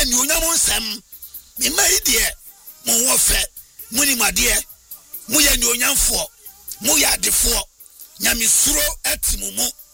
ni onyam nsɛm me mai de mo wo fɛ muni madeɛ mo yɛ ni onyamfo mo yɛ adefo nyame suro atimumu